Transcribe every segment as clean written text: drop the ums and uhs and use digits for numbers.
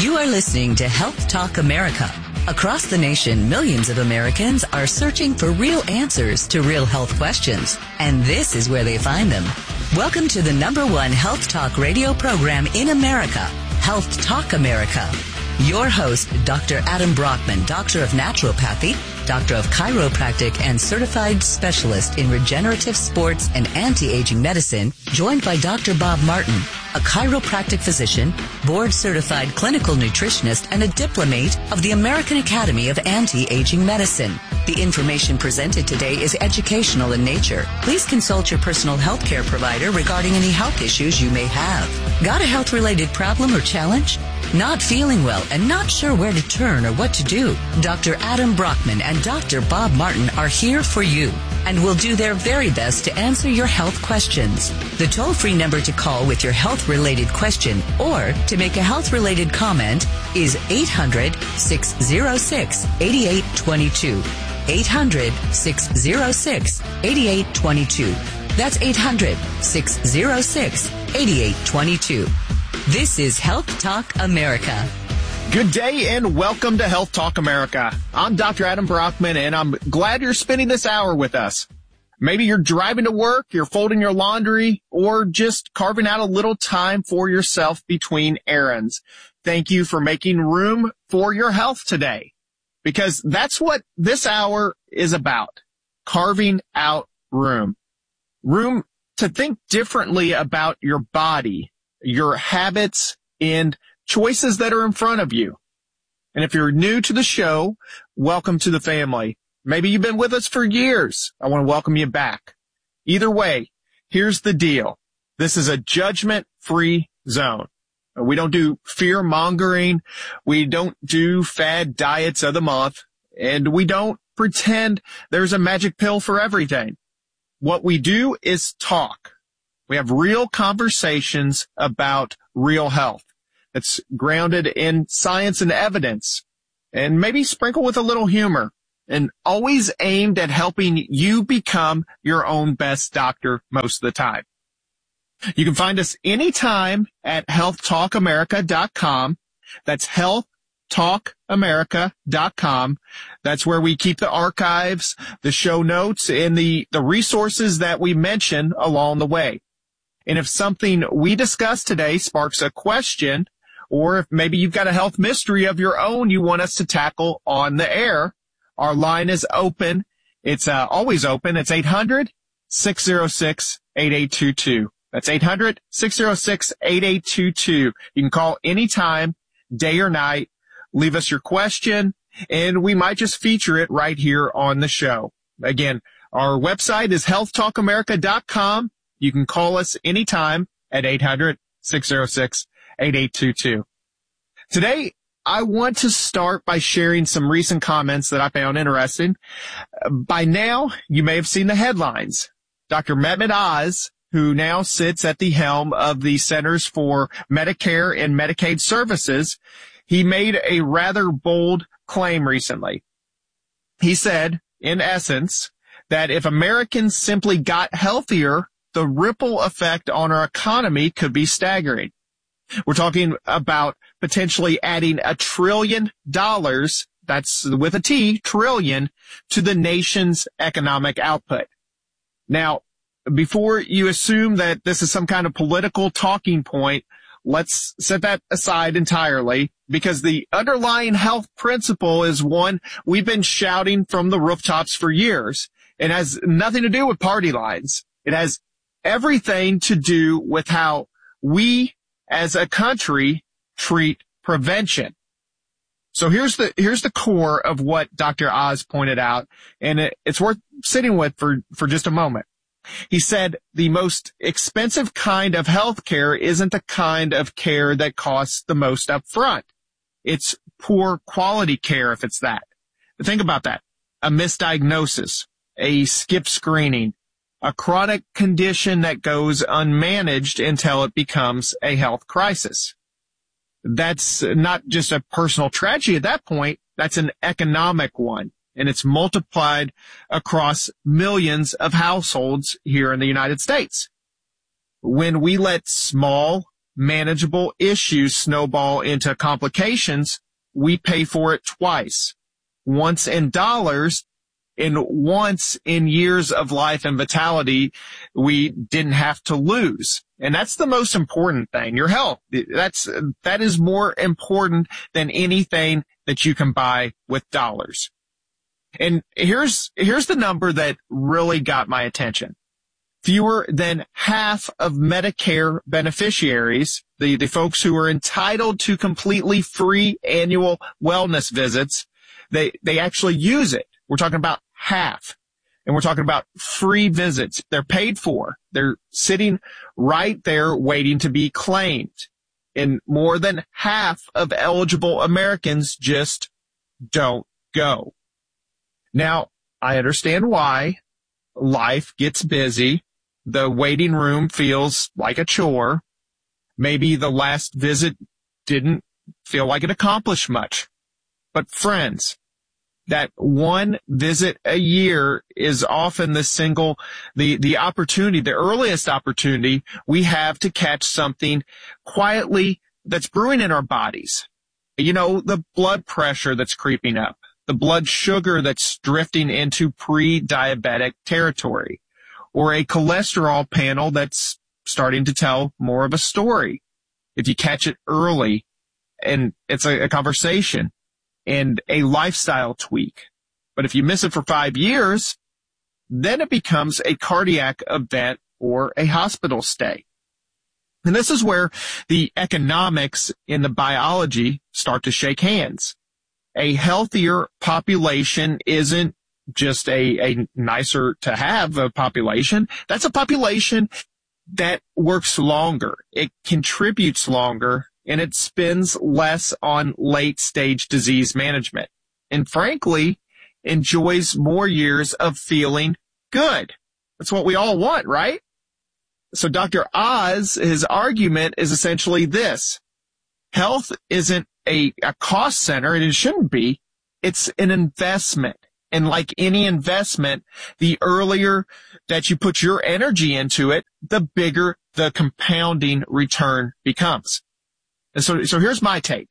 You are listening to Health Talk America. Across the nation, millions of Americans are searching for real answers to real health questions, and this is where they find them. Welcome to the #1 health talk radio program in America, Health Talk America. Your host, Dr. Adam Brockman, Doctor of Naturopathy, Doctor of Chiropractic, and Certified Specialist in Regenerative Sports and Anti-Aging Medicine, joined by Dr. Bob Martin, a chiropractic physician, board-certified clinical nutritionist, and a diplomate of the American Academy of Anti-Aging Medicine. The information presented today is educational in nature. Please consult your personal health care provider regarding any health issues you may have. Got a health-related problem or challenge? Not feeling well and not sure where to turn or what to do? Dr. Adam Brockman and Dr. Bob Martin are here for you and will do their very best to answer your health questions. The toll-free number to call with your health-related question or to make a health-related comment is 800-606-8822. 800-606-8822. That's 800-606-8822. This is Health Talk America. Good day and welcome to Health Talk America. I'm Dr. Adam Brockman and I'm glad you're spending this hour with us. Maybe you're driving to work, you're folding your laundry, or just carving out a little time for yourself between errands. Thank you for making room for your health today, because that's what this hour is about, carving out room. Room to think differently about your body, your habits, and choices that are in front of you. And if you're new to the show, welcome to the family. Maybe you've been with us for years. I want to welcome you back. Either way, here's the deal. This is a judgment-free zone. We don't do fear-mongering. We don't do fad diets of the month. And we don't pretend there's a magic pill for everything. What we do is talk. We have real conversations about real health. It's grounded in science and evidence, and maybe sprinkle with a little humor, and always aimed at helping you become your own best doctor most of the time. You can find us anytime at healthtalkamerica.com. That's healthtalkamerica.com. That's where we keep the archives, the show notes, and the resources that we mention along the way. And if something we discuss today sparks a question, or if maybe you've got a health mystery of your own you want us to tackle on the air, our line is open. It's always open. It's 800-606-8822. That's 800-606-8822. You can call anytime, day or night. Leave us your question, and we might just feature it right here on the show. Again, our website is healthtalkamerica.com. You can call us anytime at 800-606-8822. Today, I want to start by sharing some recent comments that I found interesting. By now, you may have seen the headlines. Dr. Mehmet Oz, who now sits at the helm of the Centers for Medicare and Medicaid Services, he made a rather bold claim recently. He said, in essence, that if Americans simply got healthier, the ripple effect on our economy could be staggering. We're talking about potentially adding $1 trillion, that's with a T, trillion, to the nation's economic output. Now, before you assume that this is some kind of political talking point, let's set that aside entirely, because the underlying health principle is one we've been shouting from the rooftops for years. It has nothing to do with party lines. It has everything to do with how we as a country treat prevention. So here's the core of what Dr. Oz pointed out, and it's worth sitting with for just a moment. He said the most expensive kind of health care isn't the kind of care that costs the most up front. It's poor quality care if it's that. Think about that. A misdiagnosis, a skip screening, a chronic condition that goes unmanaged until it becomes a health crisis. That's not just a personal tragedy at that point. That's an economic one. And it's multiplied across millions of households here in the United States. When we let small, manageable issues snowball into complications, we pay for it twice. Once in dollars, and once in years of life and vitality we didn't have to lose. And that's the most important thing. Your health. That is more important than anything that you can buy with dollars. And here's the number that really got my attention. Fewer than half of Medicare beneficiaries, the folks who are entitled to completely free annual wellness visits, they actually use it. We're talking about half. And we're talking about free visits. They're paid for. They're sitting right there waiting to be claimed. And more than half of eligible Americans just don't go. Now, I understand why. Life gets busy. The waiting room feels like a chore. Maybe the last visit didn't feel like it accomplished much. But friends, that one visit a year is often the opportunity, the earliest opportunity we have to catch something quietly that's brewing in our bodies. You know, the blood pressure that's creeping up, the blood sugar that's drifting into pre-diabetic territory, or a cholesterol panel that's starting to tell more of a story. If you catch it early, and it's a conversation, and a lifestyle tweak. But if you miss it for 5 years, then it becomes a cardiac event or a hospital stay. And this is where the economics in the biology start to shake hands. A healthier population isn't just a nicer to have a population. That's a population that works longer. It contributes longer, and it spends less on late-stage disease management. And frankly, enjoys more years of feeling good. That's what we all want, right? So Dr. Oz, his argument is essentially this. Health isn't a cost center, and it shouldn't be. It's an investment. And like any investment, the earlier that you put your energy into it, the bigger the compounding return becomes. And so here's my take.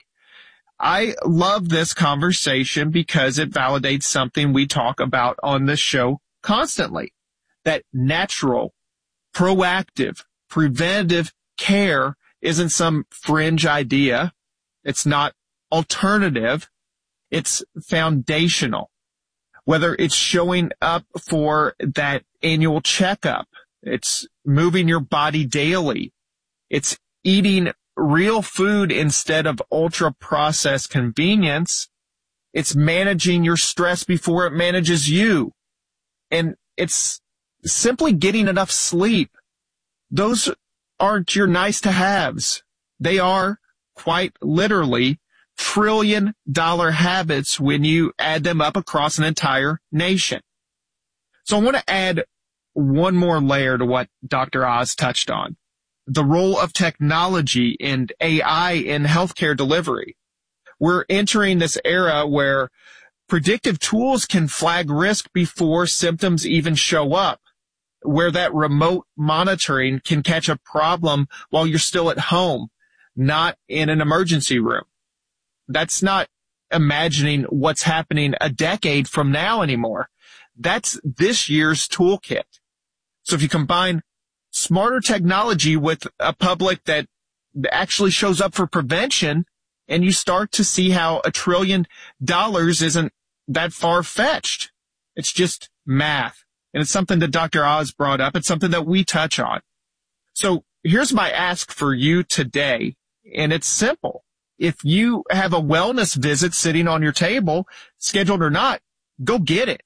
I love this conversation because it validates something we talk about on this show constantly, that natural, proactive, preventative care isn't some fringe idea. It's not alternative. It's foundational. Whether it's showing up for that annual checkup, it's moving your body daily, it's eating real food instead of ultra-processed convenience, it's managing your stress before it manages you, and it's simply getting enough sleep. Those aren't your nice-to-haves. They are, quite literally, trillion-dollar habits when you add them up across an entire nation. So I want to add one more layer to what Dr. Oz touched on. The role of technology and AI in healthcare delivery. We're entering this era where predictive tools can flag risk before symptoms even show up, where that remote monitoring can catch a problem while you're still at home, not in an emergency room. That's not imagining what's happening a decade from now anymore. That's this year's toolkit. So if you combine smarter technology with a public that actually shows up for prevention, and you start to see how $1 trillion isn't that far-fetched. It's just math. And it's something that Dr. Oz brought up. It's something that we touch on. So here's my ask for you today, and it's simple. If you have a wellness visit sitting on your table, scheduled or not, go get it.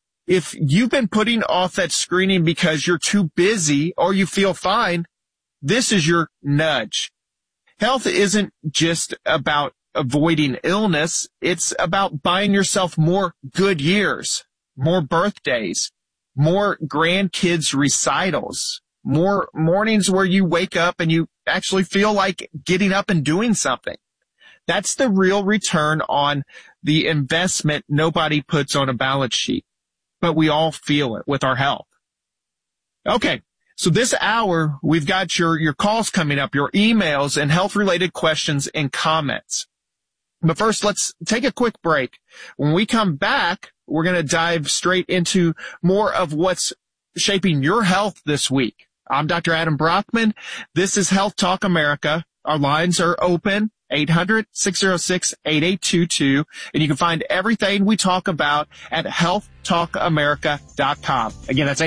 If you've been putting off that screening because you're too busy or you feel fine, this is your nudge. Health isn't just about avoiding illness. It's about buying yourself more good years, more birthdays, more grandkids recitals, more mornings where you wake up and you actually feel like getting up and doing something. That's the real return on the investment nobody puts on a balance sheet, but we all feel it with our health. Okay, So this hour, we've got your calls coming up, your emails and health-related questions and comments. But first, let's take a quick break. When we come back, we're going to dive straight into more of what's shaping your health this week. I'm Dr. Adam Brockman. This is Health Talk America. Our lines are open, 800-606-8822. And you can find everything we talk about at healthtalkamerica.com. Again, that's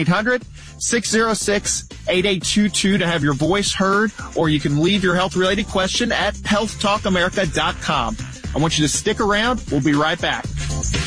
800-606-8822 to have your voice heard, or you can leave your health-related question at healthtalkamerica.com. I want you to stick around. We'll be right back.